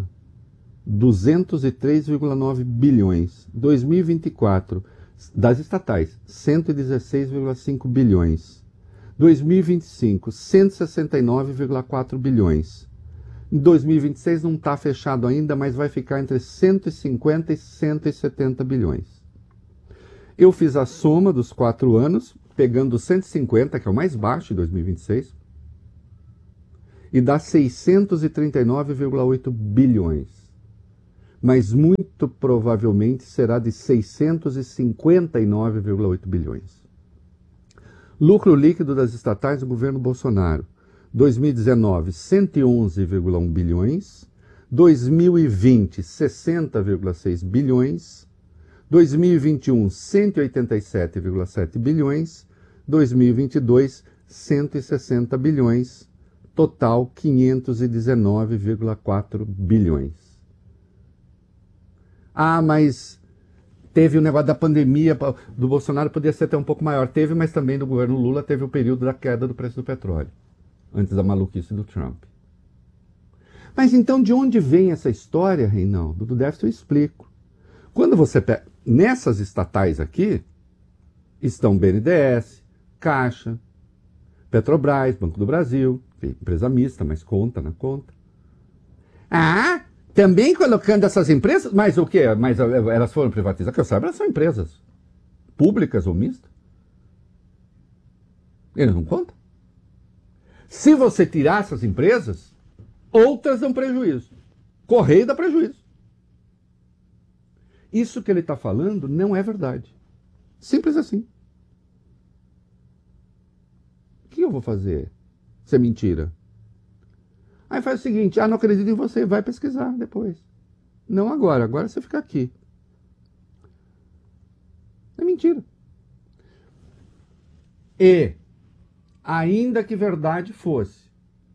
203,9 bilhões. 2024, das estatais, 116,5 bilhões. 2025, 169,4 bilhões. Em 2026 não está fechado ainda, mas vai ficar entre 150 e 170 bilhões. Eu fiz a soma dos 4 anos, pegando 150, que é o mais baixo de 2026, e dá 639,8 bilhões. Mas muito provavelmente será de 659,8 bilhões. Lucro líquido das estatais do governo Bolsonaro. 2019, 111,1 bilhões. 2020, 60,6 bilhões. 2021, 187,7 bilhões. 2022, 160 bilhões. Total, 519,4 bilhões. Ah, mas teve o negócio da pandemia, do Bolsonaro podia ser até um pouco maior. Teve, mas também do governo Lula teve o período da queda do preço do petróleo, antes da maluquice do Trump. Mas então de onde vem essa história, Reinaldo? Do déficit eu explico. Quando você pega, nessas estatais aqui, estão BNDES, Caixa, Petrobras, Banco do Brasil, empresa mista, mas conta na conta. Ah, também colocando essas empresas, mas o quê? Mas elas foram privatizadas, que eu saiba, elas são empresas públicas ou mistas. Eles não contam. Se você tirar essas empresas, outras dão prejuízo. Correio dá prejuízo. Isso que ele está falando não é verdade. Simples assim. O que eu vou fazer? Isso é mentira. Aí faz o seguinte, não acredito em você, vai pesquisar depois. Não agora, agora você fica aqui. É mentira. E, ainda que verdade fosse,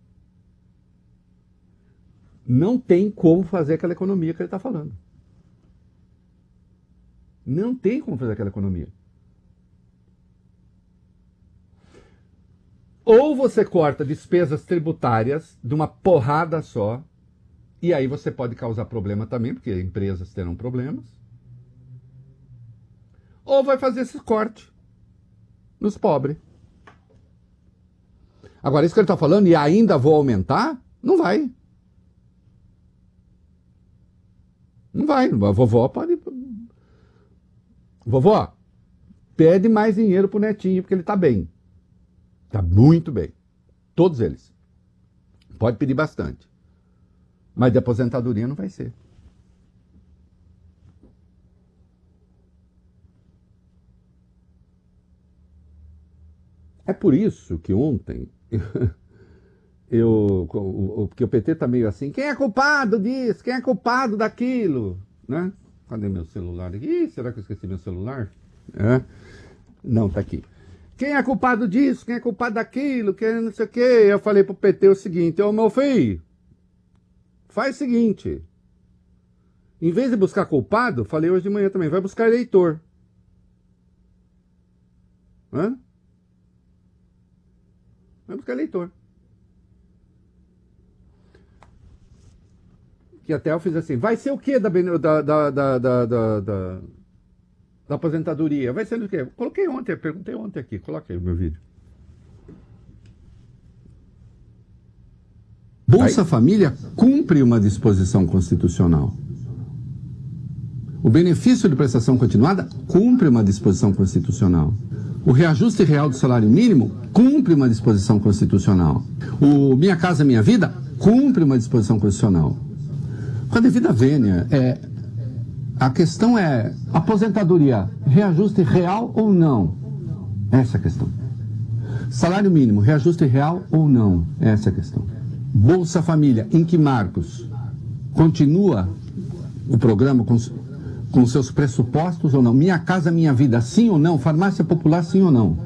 não tem como fazer aquela economia que ele está falando. Não tem como fazer aquela economia. Ou você corta despesas tributárias de uma porrada só, e aí você pode causar problema também, porque empresas terão problemas. Ou vai fazer esse corte nos pobres. Agora, isso que ele está falando, e ainda vou aumentar, não vai. Não vai. A vovó pode... Vovó, pede mais dinheiro pro netinho, porque ele está bem. Está muito bem. Todos eles. Pode pedir bastante. Mas de aposentadoria não vai ser. É por isso que ontem porque o PT está meio assim, quem é culpado disso? Quem é culpado daquilo? Né? Cadê meu celular aqui? Será que eu esqueci meu celular? Não, está aqui. Quem é culpado disso? Quem é culpado daquilo? Quem não sei o quê? Eu falei pro PT o seguinte, ô meu filho, faz o seguinte, em vez de buscar culpado, falei hoje de manhã também, vai buscar eleitor. Vai buscar eleitor. Que até eu fiz assim, vai ser o quê da aposentadoria? Vai ser o quê? Coloquei ontem, perguntei ontem aqui, coloquei o meu vídeo. Bolsa Família cumpre uma disposição constitucional. O benefício de prestação continuada cumpre uma disposição constitucional. O reajuste real do salário mínimo cumpre uma disposição constitucional. O Minha Casa Minha Vida cumpre uma disposição constitucional. Com a devida vênia, a questão é aposentadoria, reajuste real ou não? Essa é a questão. Salário mínimo, reajuste real ou não? Essa é a questão. Bolsa Família, em que marcos? Continua o programa com seus pressupostos ou não? Minha Casa Minha Vida, sim ou não? Farmácia Popular, sim ou não?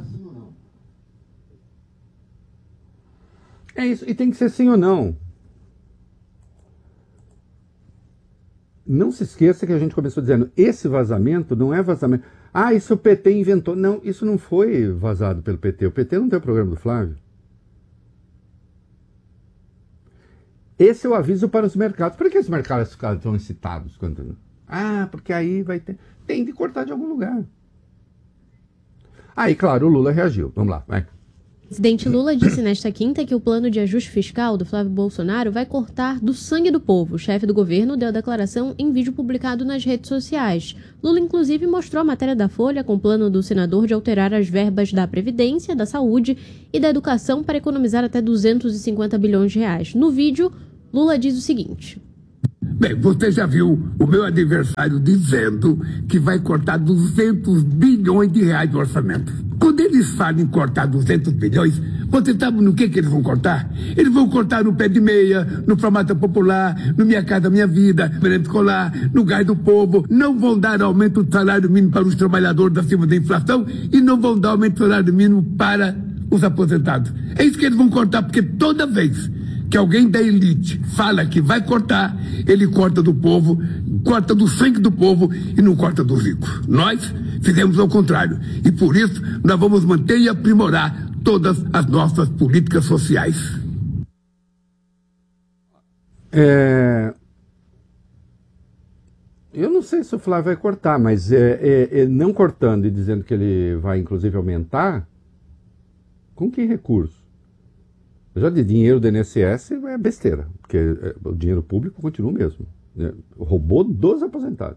É isso, e tem que ser sim ou não. Não se esqueça que a gente começou dizendo, esse vazamento não é vazamento. Isso o PT inventou. Não, isso não foi vazado pelo PT. O PT não tem o programa do Flávio. Esse é o aviso para os mercados. Por que os mercados ficaram tão excitados? Porque aí vai ter... Tem de cortar de algum lugar. Aí, claro, o Lula reagiu. Vamos lá, vai. presidente Lula disse nesta quinta que o plano de ajuste fiscal do Flávio Bolsonaro vai cortar do sangue do povo. O chefe do governo deu a declaração em vídeo publicado nas redes sociais. Lula, inclusive, mostrou a matéria da Folha com o plano do senador de alterar as verbas da Previdência, da Saúde e da Educação para economizar até 250 bilhões de reais. No vídeo, Lula diz o seguinte... Bem, você já viu o meu adversário dizendo que vai cortar 200 bilhões de reais do orçamento. Quando eles falam em cortar 200 bilhões, você sabe no que eles vão cortar? Eles vão cortar no pé de meia, no farmácia popular, no Minha Casa Minha Vida, no merenda escolar, no gás do povo. Não vão dar aumento do salário mínimo para os trabalhadores acima da inflação e não vão dar aumento do salário mínimo para os aposentados. É isso que eles vão cortar, porque toda vez que alguém da elite fala que vai cortar, ele corta do povo, corta do sangue do povo e não corta do rico. Nós fizemos ao contrário. E por isso nós vamos manter e aprimorar todas as nossas políticas sociais. Eu não sei se o Flávio vai cortar, mas não cortando e dizendo que ele vai inclusive aumentar, com que recurso? Já de dinheiro do INSS é besteira, porque o dinheiro público continua o mesmo. Né? Roubou dos aposentados.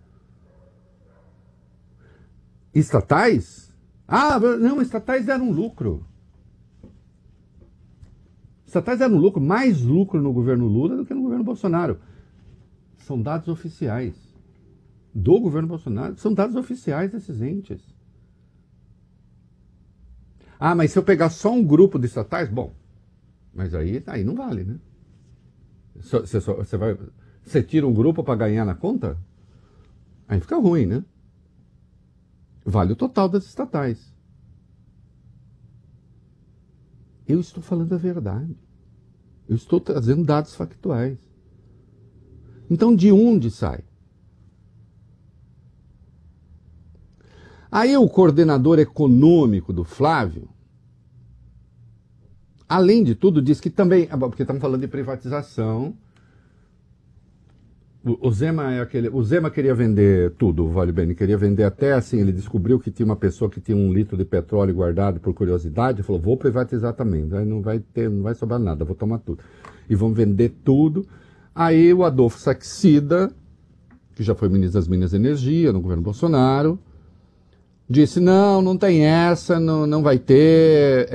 Estatais? Não, estatais deram lucro. Estatais deram lucro, mais lucro no governo Lula do que no governo Bolsonaro. São dados oficiais do governo Bolsonaro, são dados oficiais desses entes. Mas se eu pegar só um grupo de estatais, bom, mas aí não vale, né? Você tira um grupo para ganhar na conta? Aí fica ruim, né? Vale o total das estatais. Eu estou falando a verdade. Eu estou trazendo dados factuais. Então, de onde sai? Aí o coordenador econômico do Flávio, além de tudo, diz que também, porque estamos falando de privatização, o Zema queria vender tudo, o Vale Bene queria vender até assim, ele descobriu que tinha uma pessoa que tinha 1 litro de petróleo guardado por curiosidade, falou, vou privatizar também, não vai sobrar nada, vou tomar tudo. E vão vender tudo. Aí o Adolfo Saxida, que já foi ministro das Minas e Energia no governo Bolsonaro, disse, não tem essa, não vai ter...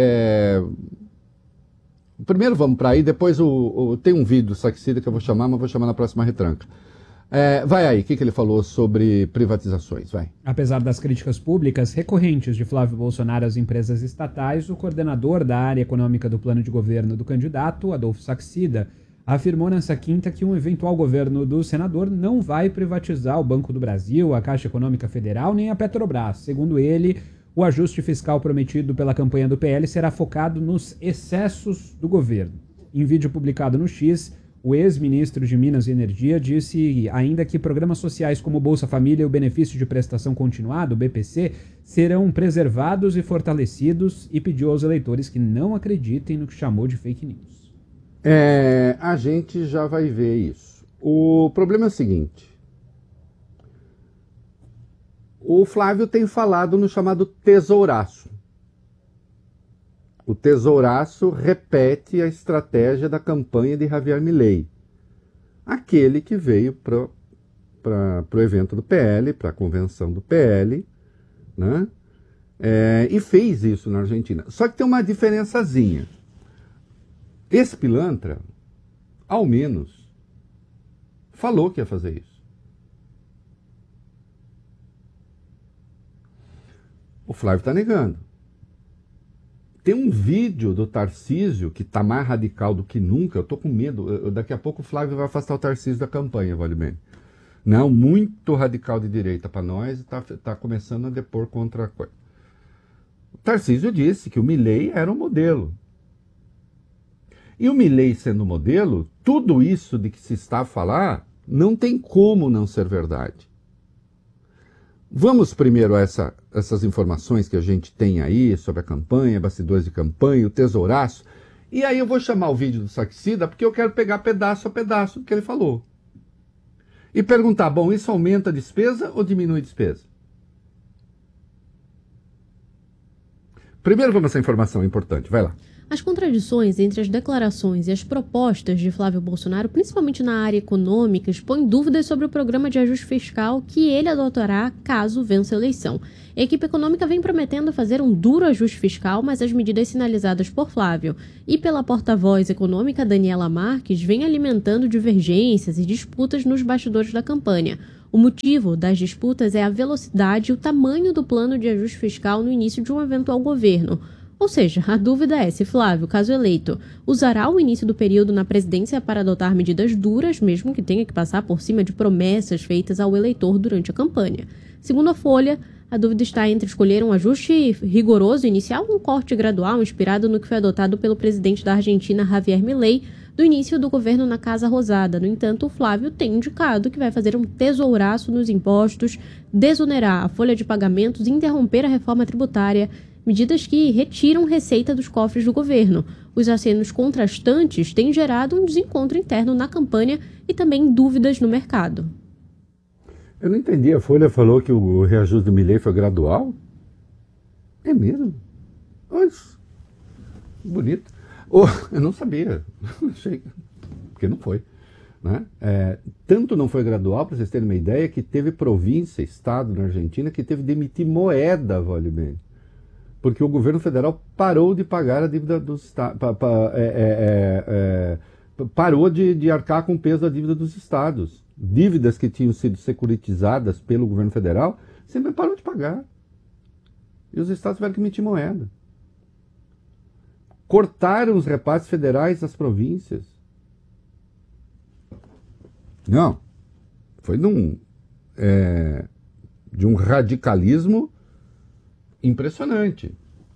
Primeiro vamos para aí, depois tem um vídeo do Saxida que eu vou chamar, mas vou chamar na próxima retranca. Vai aí, o que ele falou sobre privatizações? Vai. Apesar das críticas públicas recorrentes de Flávio Bolsonaro às empresas estatais, o coordenador da área econômica do plano de governo do candidato, Adolfo Saxida, afirmou nessa quinta que um eventual governo do senador não vai privatizar o Banco do Brasil, a Caixa Econômica Federal, nem a Petrobras. Segundo ele, o ajuste fiscal prometido pela campanha do PL será focado nos excessos do governo. Em vídeo publicado no X, o ex-ministro de Minas e Energia disse ainda que programas sociais como o Bolsa Família e o Benefício de Prestação Continuada, o BPC, serão preservados e fortalecidos e pediu aos eleitores que não acreditem no que chamou de fake news. A gente já vai ver isso. O problema é o seguinte. O Flávio tem falado no chamado tesouraço. O tesouraço repete a estratégia da campanha de Javier Milei. Aquele que veio para o evento do PL, para a convenção do PL, né? E fez isso na Argentina. Só que tem uma diferençazinha. Esse pilantra, ao menos, falou que ia fazer isso. O Flávio está negando. Tem um vídeo do Tarcísio que está mais radical do que nunca. Eu estou com medo. Daqui a pouco o Flávio vai afastar o Tarcísio da campanha, Vale Bene. Não, muito radical de direita para nós e está começando a depor contra a coisa. O Tarcísio disse que o Milei era um modelo. E o Milei sendo modelo, tudo isso de que se está a falar, não tem como não ser verdade. Vamos primeiro a essas informações que a gente tem aí sobre a campanha, bastidores de campanha, o tesouraço. E aí eu vou chamar o vídeo do Saxida porque eu quero pegar pedaço a pedaço do que ele falou. E perguntar, bom, isso aumenta a despesa ou diminui a despesa? Primeiro vamos a essa informação importante, vai lá. As contradições entre as declarações e as propostas de Flávio Bolsonaro, principalmente na área econômica, expõem dúvidas sobre o programa de ajuste fiscal que ele adotará caso vença a eleição. A equipe econômica vem prometendo fazer um duro ajuste fiscal, mas as medidas sinalizadas por Flávio e pela porta-voz econômica Daniela Marques vêm alimentando divergências e disputas nos bastidores da campanha. O motivo das disputas é a velocidade e o tamanho do plano de ajuste fiscal no início de um eventual governo. Ou seja, a dúvida é se Flávio, caso eleito, usará o início do período na presidência para adotar medidas duras, mesmo que tenha que passar por cima de promessas feitas ao eleitor durante a campanha. Segundo a Folha, a dúvida está entre escolher um ajuste rigoroso inicial ou um corte gradual inspirado no que foi adotado pelo presidente da Argentina, Javier Milei, do início do governo na Casa Rosada. No entanto, o Flávio tem indicado que vai fazer um tesouraço nos impostos, desonerar a folha de pagamentos e interromper a reforma tributária, medidas que retiram receita dos cofres do governo. Os acenos contrastantes têm gerado um desencontro interno na campanha e também dúvidas no mercado. Eu não entendi, a Folha falou que o reajuste do Milei foi gradual? É mesmo? Olha, bonito. Eu não sabia, achei, porque não foi. Né? Tanto não foi gradual, para vocês terem uma ideia, que teve província, estado na Argentina, que teve de emitir moeda, vale bem. Porque o governo federal parou de pagar a dívida dos estados, parou de arcar com o peso da dívida dos estados. Dívidas que tinham sido securitizadas pelo governo federal, sempre parou de pagar. E os estados tiveram que emitir moeda. Cortaram os repasses federais das províncias. Não. Foi de um radicalismo impressionante.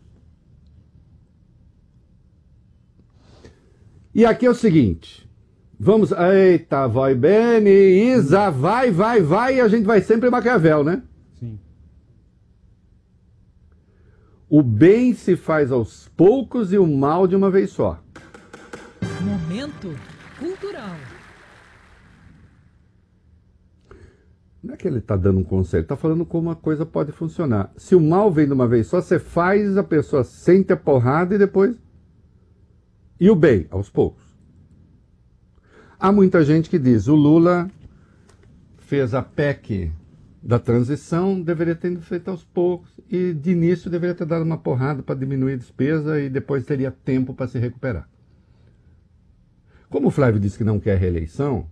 E aqui é o seguinte, vamos, eita, vai bem, Isa, vai, e a gente vai sempre em Maquiavel, né? Sim. O bem se faz aos poucos e o mal de uma vez só. Momento cultural. Não é que ele está dando um conselho, está falando como a coisa pode funcionar. Se o mal vem de uma vez só, você faz, a pessoa sente a porrada e depois... E o bem, aos poucos. Há muita gente que diz, o Lula fez a PEC da transição, deveria ter feito aos poucos, e de início deveria ter dado uma porrada para diminuir a despesa e depois teria tempo para se recuperar. Como o Flávio disse que não quer reeleição,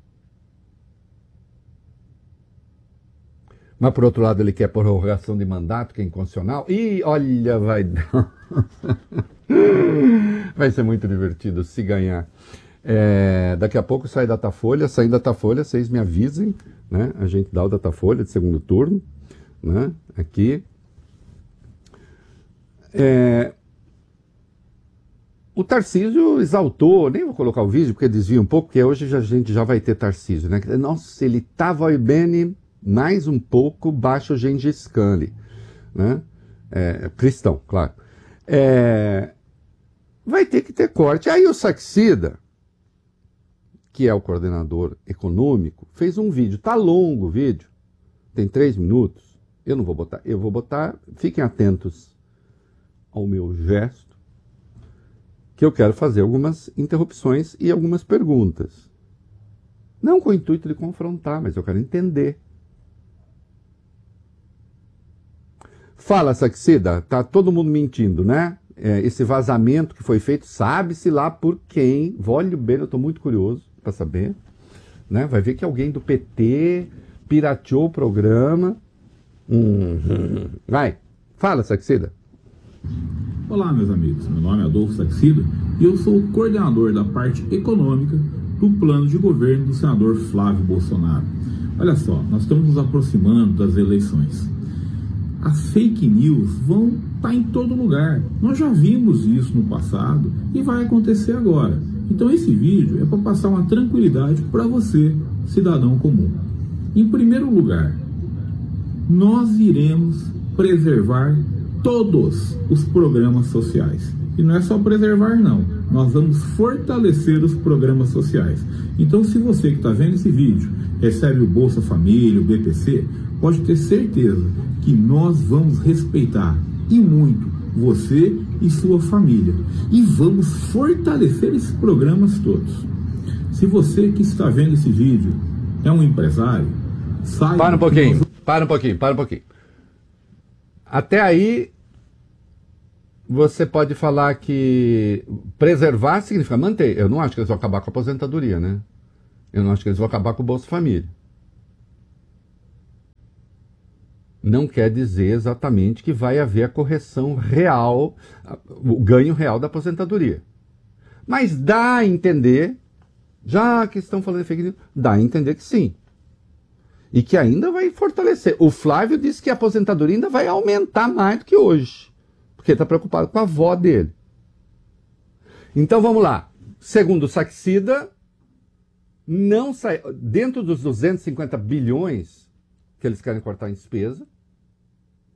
mas, por outro lado, ele quer prorrogação de mandato, que é inconstitucional. E, olha, vai dar... vai ser muito divertido se ganhar. Daqui a pouco sai Datafolha. Saindo Datafolha, vocês me avisem, né? A gente dá o Datafolha de segundo turno, né? Aqui. O Tarcísio exaltou, nem vou colocar o vídeo, porque desvia um pouco, porque hoje a gente já vai ter Tarcísio, né? Nossa, ele estava aí bem... mais um pouco baixo Gengis Khan, né? Cristão, claro. Vai ter que ter corte. Aí o Saxida, que é o coordenador econômico, fez um vídeo. Tá longo o vídeo, tem 3 minutos. Eu não vou botar, eu vou botar, fiquem atentos ao meu gesto, que eu quero fazer algumas interrupções e algumas perguntas. Não com o intuito de confrontar, mas eu quero entender. Fala, Saxida, tá todo mundo mentindo, né? Esse vazamento que foi feito, sabe-se lá por quem. Olha bem, eu estou muito curioso para saber. Né? Vai ver que alguém do PT pirateou o programa. Vai, fala, Saxida. Olá, meus amigos. Meu nome é Adolfo Saxida e eu sou o coordenador da parte econômica do plano de governo do senador Flávio Bolsonaro. Olha só, nós estamos nos aproximando das eleições. As fake news vão estar em todo lugar. Nós já vimos isso no passado e vai acontecer agora. Então esse vídeo é para passar uma tranquilidade para você, cidadão comum. Em primeiro lugar, nós iremos preservar todos os programas sociais. E não é só preservar, não. Nós vamos fortalecer os programas sociais. Então, se você que está vendo esse vídeo recebe o Bolsa Família, o BPC, pode ter certeza que nós vamos respeitar, e muito, você e sua família. E vamos fortalecer esses programas todos. Se você que está vendo esse vídeo é um empresário, saiba... Para um pouquinho. Até aí, você pode falar que preservar significa manter. Eu não acho que eles vão acabar com a aposentadoria, né? Eu não acho que eles vão acabar com o Bolsa Família. Não quer dizer exatamente que vai haver a correção real, o ganho real da aposentadoria. Mas dá a entender, já que estão falando de fake news, dá a entender que sim. E que ainda vai fortalecer. O Flávio disse que a aposentadoria ainda vai aumentar mais do que hoje. Porque ele está preocupado com a avó dele. Então vamos lá. Segundo o Saxida, não sai, dentro dos 250 bilhões que eles querem cortar em despesa,